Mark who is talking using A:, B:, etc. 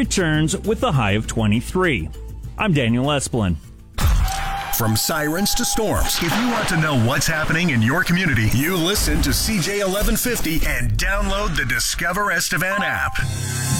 A: returns with a high of 23. I'm Daniel Esplin.
B: From sirens to storms, if you want to know what's happening in your community, you listen to CJ 1150 and download the Discover Estevan app.